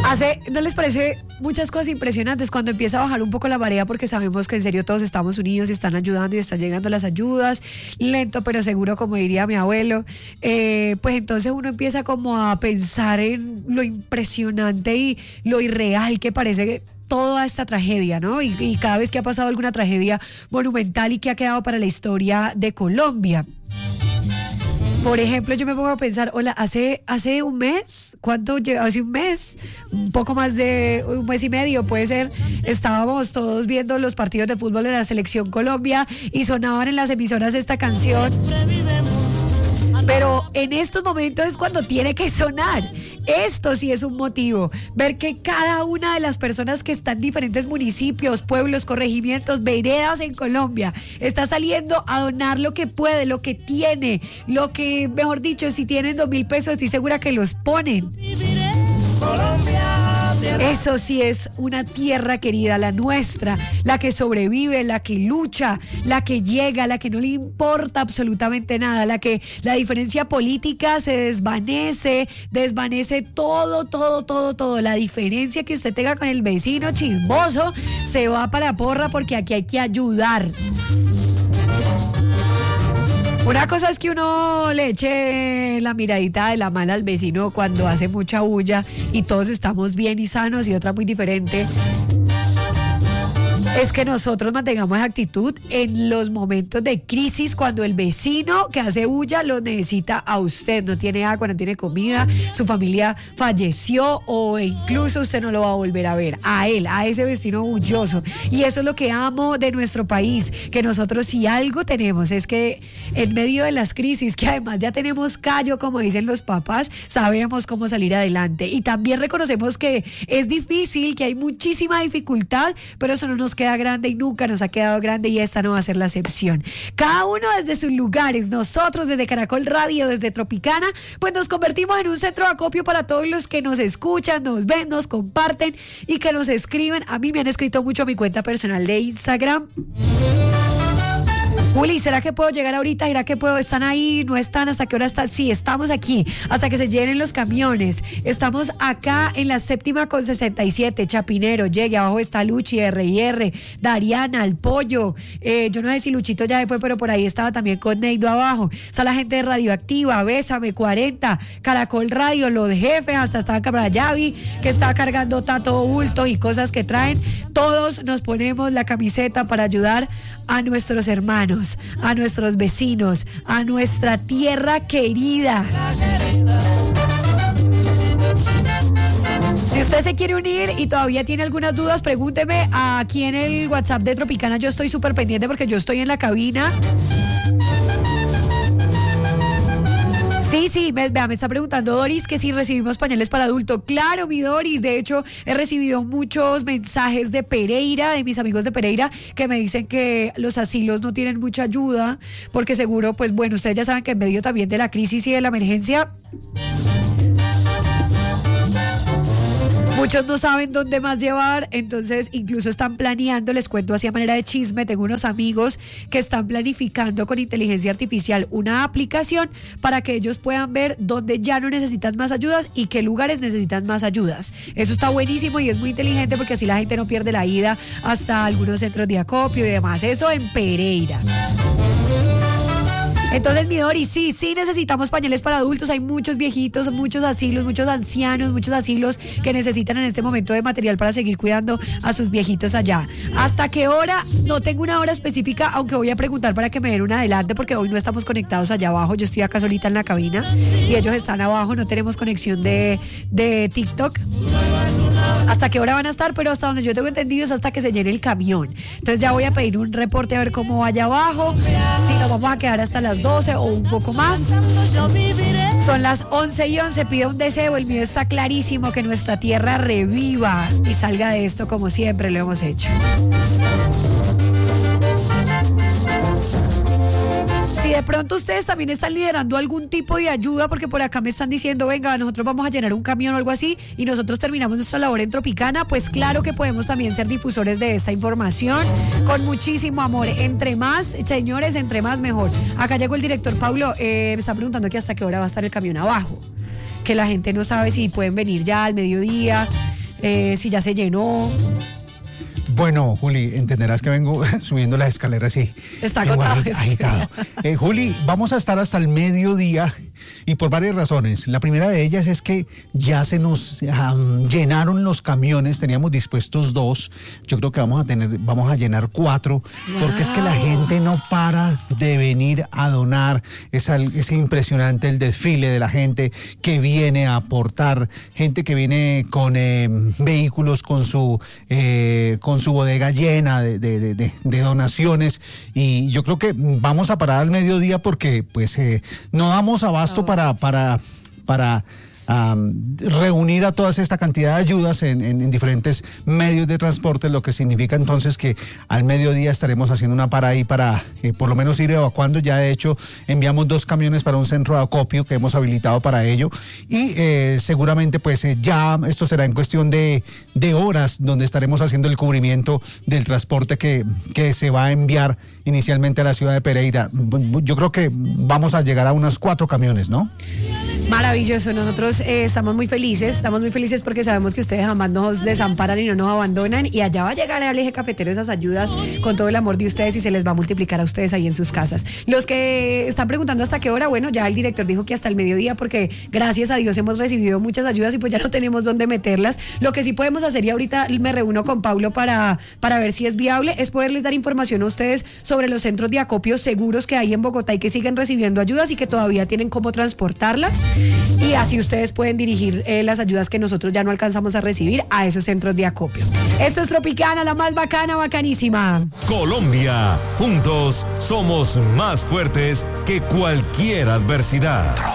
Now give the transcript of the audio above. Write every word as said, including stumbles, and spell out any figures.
Hace, ¿no les parece muchas cosas impresionantes cuando empieza a bajar un poco la marea? Porque sabemos que en serio todos estamos unidos y están ayudando y están llegando las ayudas, lento pero seguro, como diría mi abuelo. Eh, pues entonces uno empieza como a pensar en lo impresionante y lo irreal que parece toda esta tragedia, ¿no? Y, y cada vez que ha pasado alguna tragedia monumental y que ha quedado para la historia de Colombia. Por ejemplo, yo me pongo a pensar, hola, hace, hace un mes, ¿cuánto lleva? Hace un mes, un poco más de un mes y medio, puede ser, estábamos todos viendo los partidos de fútbol de la Selección Colombia y sonaban en las emisoras esta canción. Pero en estos momentos es cuando tiene que sonar. Esto sí es un motivo, ver que cada una de las personas que están en diferentes municipios, pueblos, corregimientos, veredas en Colombia, está saliendo a donar lo que puede, lo que tiene, lo que, mejor dicho, si tienen dos mil pesos, estoy segura que los ponen. Eso sí es una tierra querida, la nuestra, la que sobrevive, la que lucha, la que llega, la que no le importa absolutamente nada, la que la diferencia política se desvanece, desvanece todo, todo, todo, todo. La diferencia que usted tenga con el vecino chismoso se va para porra porque aquí hay que ayudar. Una cosa es que uno le eche la miradita de la mala al vecino cuando hace mucha bulla y todos estamos bien y sanos, y otra muy diferente es que nosotros mantengamos actitud en los momentos de crisis, cuando el vecino que hace bulla lo necesita a usted, no tiene agua, no tiene comida, su familia falleció o incluso usted no lo va a volver a ver, a él, a ese vecino bulloso. Y eso es lo que amo de nuestro país, que nosotros si algo tenemos es que en medio de las crisis, que además ya tenemos callo, como dicen los papás, sabemos cómo salir adelante. Y también reconocemos que es difícil, que hay muchísima dificultad, pero eso no nos queda grande y nunca nos ha quedado grande, y esta no va a ser la excepción. Cada uno desde sus lugares, nosotros desde Caracol Radio, desde Tropicana, pues nos convertimos en un centro de acopio para todos los que nos escuchan, nos ven, nos comparten y que nos escriben. A mí me han escrito mucho a mi cuenta personal de Instagram. Juli, ¿será que puedo llegar ahorita? ¿Será que puedo? ¿Están ahí? ¿No están? ¿Hasta qué hora están? Sí, estamos aquí, hasta que se llenen los camiones. Estamos acá en la séptima con sesenta y siete, Chapinero, llegue, abajo está Luchi, R y R, Dariana, El Pollo, eh, yo no sé si Luchito ya se fue, pero por ahí estaba también con Neido abajo. Está la gente de Radioactiva, Bésame, cuarenta, Caracol Radio, los jefes, hasta estaba Cabra Yavi, que está cargando tato, bulto y cosas que traen. Todos nos ponemos la camiseta para ayudar a nuestros hermanos, a nuestros vecinos, a nuestra tierra querida. Si usted se quiere unir y todavía tiene algunas dudas, pregúnteme aquí en el WhatsApp de Tropicana. Yo estoy súper pendiente porque yo estoy en la cabina. Sí, sí, me, me está preguntando Doris que si recibimos pañales para adulto. Claro, mi Doris, de hecho he recibido muchos mensajes de Pereira, de mis amigos de Pereira, que me dicen que los asilos no tienen mucha ayuda, porque seguro, pues bueno, ustedes ya saben que en medio también de la crisis y de la emergencia, muchos no saben dónde más llevar, entonces incluso están planeando, les cuento así a manera de chisme, tengo unos amigos que están planificando con inteligencia artificial una aplicación para que ellos puedan ver dónde ya no necesitan más ayudas y qué lugares necesitan más ayudas. Eso está buenísimo y es muy inteligente porque así la gente no pierde la ida hasta algunos centros de acopio y demás. Eso en Pereira. Entonces, mi Dori, sí, sí necesitamos pañales para adultos. Hay muchos viejitos, muchos asilos, muchos ancianos, muchos asilos que necesitan en este momento de material para seguir cuidando a sus viejitos allá. ¿Hasta qué hora? No tengo una hora específica, aunque voy a preguntar para que me den un adelante, porque hoy no estamos conectados allá abajo. Yo estoy acá solita en la cabina y ellos están abajo. No tenemos conexión de, de TikTok. ¿Hasta qué hora van a estar? Pero hasta donde yo tengo entendido es hasta que se llene el camión. Entonces ya voy a pedir un reporte a ver cómo va allá abajo, si nos vamos a quedar hasta las doce o un poco más. Son las once y once, pido un deseo, el mío está clarísimo, que nuestra tierra reviva y salga de esto como siempre lo hemos hecho. Si de pronto ustedes también están liderando algún tipo de ayuda, porque por acá me están diciendo, venga, nosotros vamos a llenar un camión o algo así y nosotros terminamos nuestra labor en Tropicana, pues claro que podemos también ser difusores de esta información con muchísimo amor. Entre más, señores, entre más mejor. Acá llegó el director Paulo, eh, me está preguntando que hasta qué hora va a estar el camión abajo, que la gente no sabe si pueden venir ya al mediodía. eh, si ya se llenó. Bueno, Juli, entenderás que vengo subiendo las escaleras y está vengo agotado. agitado. Eh, Juli, vamos a estar hasta el mediodía y por varias razones. La primera de ellas es que ya se nos um, llenaron los camiones, teníamos dispuestos dos, yo creo que vamos a tener, vamos a llenar cuatro, wow. Porque es que la gente no para de venir a donar. Es, al, es impresionante el desfile de la gente que viene a aportar, gente que viene con eh, vehículos, con su eh, con su bodega llena de, de, de, de donaciones, y yo creo que vamos a parar al mediodía porque pues eh, no damos abasto para para para para Um, reunir a toda esta cantidad de ayudas en, en, en diferentes medios de transporte, lo que significa entonces que al mediodía estaremos haciendo una parada ahí para eh, por lo menos ir evacuando. Ya de hecho enviamos dos camiones para un centro de acopio que hemos habilitado para ello, y eh, seguramente pues eh, ya esto será en cuestión de, de horas donde estaremos haciendo el cubrimiento del transporte que, que se va a enviar inicialmente a la ciudad de Pereira. Yo creo que vamos a llegar a unos cuatro camiones, ¿no? Maravilloso, nosotros eh, estamos muy felices, estamos muy felices porque sabemos que ustedes jamás nos desamparan y no nos abandonan, y allá va a llegar al eje cafetero esas ayudas con todo el amor de ustedes y se les va a multiplicar a ustedes ahí en sus casas. Los que están preguntando hasta qué hora, bueno, ya el director dijo que hasta el mediodía, porque gracias a Dios hemos recibido muchas ayudas y pues ya no tenemos dónde meterlas. Lo que sí podemos hacer, y ahorita me reúno con Paulo para, para ver si es viable, es poderles dar información a ustedes sobre los centros de acopio seguros que hay en Bogotá y que siguen recibiendo ayudas y que todavía tienen cómo transportarlas. Y así ustedes pueden dirigir eh, las ayudas que nosotros ya no alcanzamos a recibir a esos centros de acopio. Esto es Tropicana, la más bacana, bacanísima. Colombia, juntos somos más fuertes que cualquier adversidad.